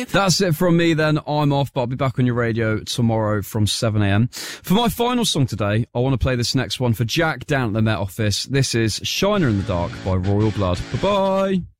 That's it from me then. I'm off, but I'll be back on your radio tomorrow from 7 a.m. For my final song today, I want to play this next one for Jack down at the Met Office. This is Shiner in the Dark by Royal Blood. Bye-bye.